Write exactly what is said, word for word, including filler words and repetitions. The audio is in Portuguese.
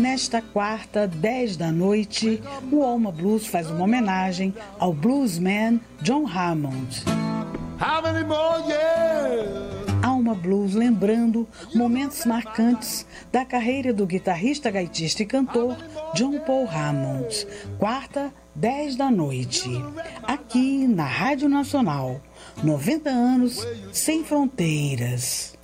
Nesta quarta, dez da noite, o Alma Blues faz uma homenagem ao bluesman John Hammond. Alma Blues lembrando momentos marcantes da carreira do guitarrista, gaitista e cantor John Paul Hammond. Quarta, dez da noite, aqui na Rádio Nacional. noventa anos sem fronteiras.